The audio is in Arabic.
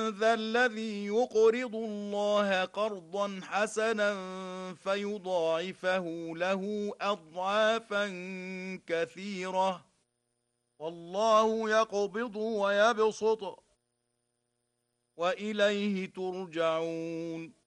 ذا الذي يقرض الله قرضا حسنا فيضاعفه له أضعافا كثيرة والله يقبض ويبسط وإليه ترجعون